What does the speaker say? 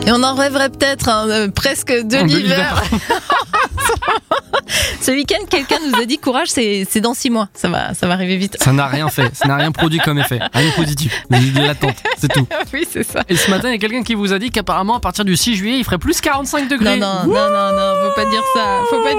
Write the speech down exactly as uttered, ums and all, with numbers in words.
Et on en rêverait peut-être hein, euh, presque de De l'hiver. Ce week-end, quelqu'un nous a dit courage, c'est, c'est dans six mois. Ça va, ça va arriver vite. Ça n'a rien fait, ça n'a rien produit comme effet. Rien de positif, mais de l'attente, c'est tout. Oui, c'est ça. Et ce matin, il y a quelqu'un qui vous a dit qu'apparemment, à partir du six juillet, il ferait plus quarante-cinq degrés. Non, non, non, non, non, faut pas dire ça. Faut pas